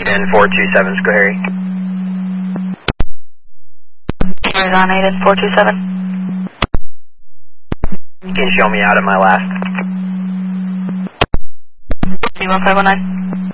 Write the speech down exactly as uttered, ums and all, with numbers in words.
Aiden four two seven, Schoharie. Arizona Aiden four two seven. Can you show me out at my last? D one five one nine.